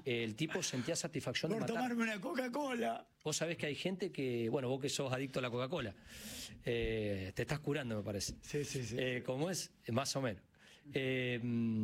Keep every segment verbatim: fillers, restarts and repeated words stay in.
el tipo sentía satisfacción Por de matar. tomarme una Coca-Cola. Vos sabés que hay gente que, bueno, vos que sos adicto a la Coca-Cola, eh, te estás curando, me parece. Sí, sí, sí. Eh, ¿Cómo es? Más o menos. Eh,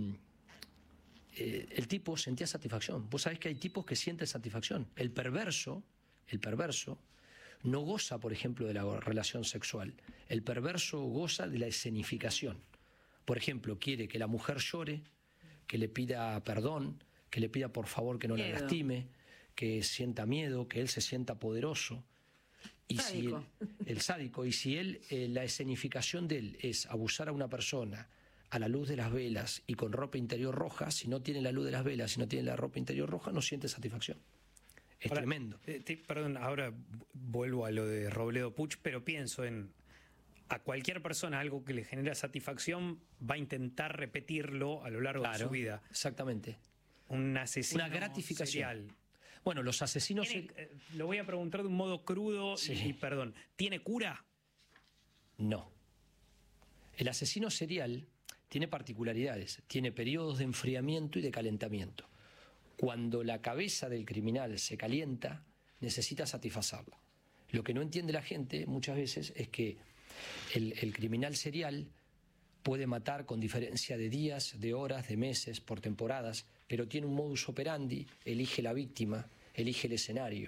eh, el tipo sentía satisfacción. Vos sabés que hay tipos que sienten satisfacción. El perverso, el perverso, no goza, por ejemplo, de la relación sexual. El perverso goza de la escenificación. Por ejemplo, quiere que la mujer llore, que le pida perdón, que le pida por favor que no la lastime, que sienta miedo, que él se sienta poderoso. Y sádico. Si él, el sádico. Y si él, eh, la escenificación de él es abusar a una persona a la luz de las velas y con ropa interior roja, si no tiene la luz de las velas, si no tiene la ropa interior roja, no siente satisfacción. Es ahora, tremendo. Eh, te, perdón, ahora vuelvo a lo de Robledo Puch, pero pienso en a cualquier persona algo que le genera satisfacción va a intentar repetirlo a lo largo claro, de su vida. Exactamente. Un asesino Una gratificación. serial. Bueno, los asesinos... ¿Tiene, eh, lo voy a preguntar de un modo crudo sí. y, y perdón, ¿tiene cura? No. El asesino serial tiene particularidades, tiene periodos de enfriamiento y de calentamiento. Cuando la cabeza del criminal se calienta, necesita satisfacerla. Lo que no entiende la gente muchas veces es que el, el criminal serial puede matar con diferencia de días, de horas, de meses, por temporadas, pero tiene un modus operandi, elige la víctima, elige el escenario.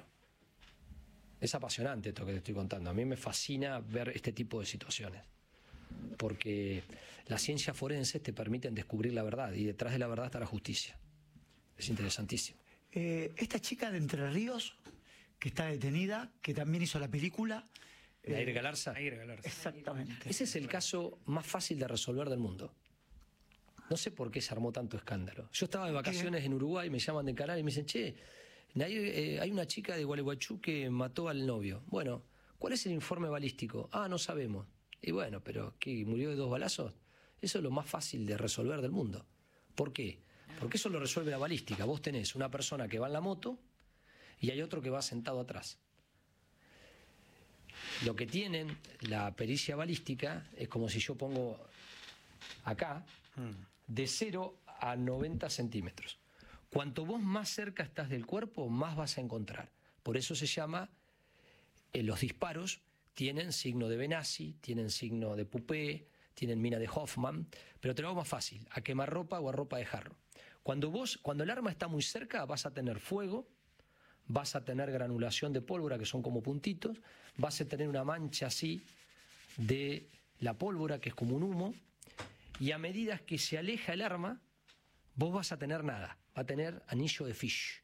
Es apasionante esto que te estoy contando. A mí me fascina ver este tipo de situaciones, porque las ciencias forenses te permiten descubrir la verdad y detrás de la verdad está la justicia. Es interesantísimo. Eh, esta chica de Entre Ríos, que está detenida, que también hizo la película... Nair Galarza. Nair Galarza. Exactamente. Ese es el caso más fácil de resolver del mundo. No sé por qué se armó tanto escándalo. Yo estaba de vacaciones en Uruguay, me llaman del canal y me dicen, che, Nair, eh, hay una chica de Gualeguaychú que mató al novio. Bueno, ¿cuál es el informe balístico? Ah, no sabemos. Y bueno, pero ¿qué? ¿Murió de dos balazos? Eso es lo más fácil de resolver del mundo. ¿Por qué? Porque eso lo resuelve la balística. Vos tenés una persona que va en la moto y hay otro que va sentado atrás. Lo que tienen la pericia balística es como si yo pongo acá de cero a noventa centímetros. Cuanto vos más cerca estás del cuerpo, más vas a encontrar. Por eso se llama, eh, los disparos tienen signo de Benassi, tienen signo de Pupé, tienen mina de Hoffman, pero te lo hago más fácil, a quemarropa o a ropa de jarro. Cuando vos, cuando el arma está muy cerca, vas a tener fuego, vas a tener granulación de pólvora, que son como puntitos, vas a tener una mancha así de la pólvora, que es como un humo, y a medida que se aleja el arma, vos vas a tener nada, va a tener anillo de Fish.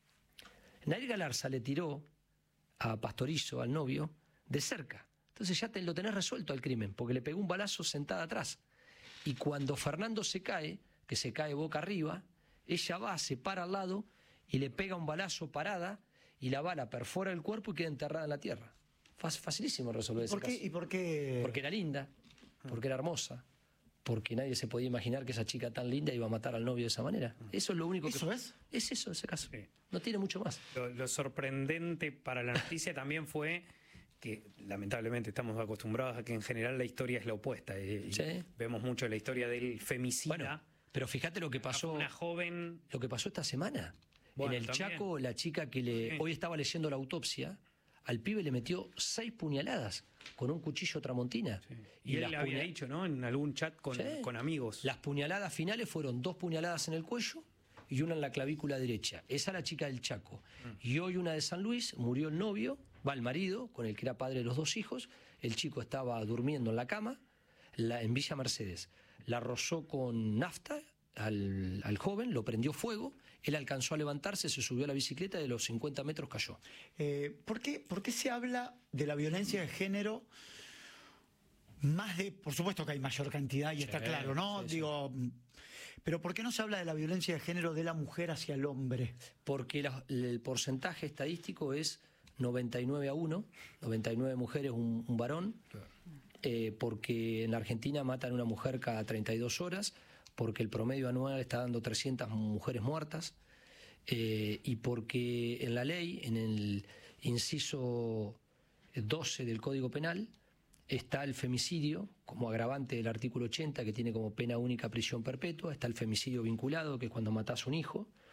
Nair Galarza le tiró a Pastorizo, al novio, de cerca. Entonces ya te, lo tenés resuelto al crimen, porque le pegó un balazo sentada atrás. Y cuando Fernando se cae, que se cae boca arriba, ella va, se para al lado y le pega un balazo parada y la bala perfora el cuerpo y queda enterrada en la tierra. Fácil, facilísimo resolver ese ¿Por qué? caso. ¿Y por qué? Porque era linda, porque era hermosa, porque nadie se podía imaginar que esa chica tan linda iba a matar al novio de esa manera. Eso es lo único que... ¿Eso es? Es eso, ese caso. Sí. No tiene mucho más. Lo, lo sorprendente para la noticia también fue que lamentablemente estamos acostumbrados a que en general la historia es la opuesta. Y, Sí. y vemos mucho la historia del femicida. Bueno, pero fíjate lo que pasó... Una joven... Lo que pasó esta semana. Bueno, en el también. Chaco, la chica que le... Sí. Hoy estaba leyendo la autopsia, al pibe le metió seis puñaladas con un cuchillo tramontina. Sí. Y, y él las había puña- dicho, ¿no? En algún chat con, Sí. con amigos. Las puñaladas finales fueron dos puñaladas en el cuello y una en la clavícula derecha. Esa es la chica del Chaco. Mm. Y hoy una de San Luis, murió el novio, va el marido, con el que era padre de los dos hijos. El chico estaba durmiendo en la cama, la, en Villa Mercedes. La rozó con nafta al, al joven, lo prendió fuego, él alcanzó a levantarse, se subió a la bicicleta y de los cincuenta metros cayó. Eh, ¿por qué, ¿Por qué se habla de la violencia de género más de... Por supuesto que hay mayor cantidad y Sí, está claro, ¿no? sí, sí. Digo, pero ¿por qué no se habla de la violencia de género de la mujer hacia el hombre? Porque la, el porcentaje estadístico es noventa y nueve a uno, noventa y nueve mujeres, un, un varón, eh, porque en la Argentina matan a una mujer cada treinta y dos horas, porque el promedio anual está dando trescientas mujeres muertas, eh, y porque en la ley, en el inciso doce del Código Penal, está el femicidio como agravante del artículo ochenta, que tiene como pena única prisión perpetua, está el femicidio vinculado, que es cuando matás a un hijo,